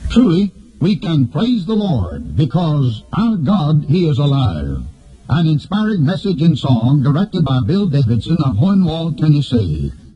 Truly, we can praise the Lord, because our God, He is alive. An inspiring message in song directed by Bill Davidson of Hohenwald, Tennessee.